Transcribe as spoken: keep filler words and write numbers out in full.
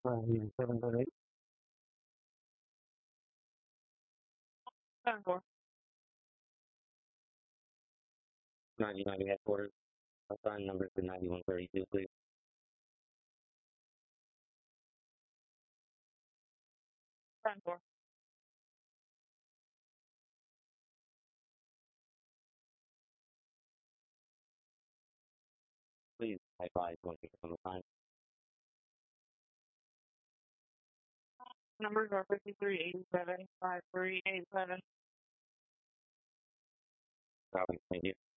Um, seven point eight. ten four. ninety-nine headquarters. Assign numbers to ninety-one thirty-two, please. ten four. Please advise when you come on time. Numbers are fifty-three eighty-seven, five three eight seven. Copy. Thank you.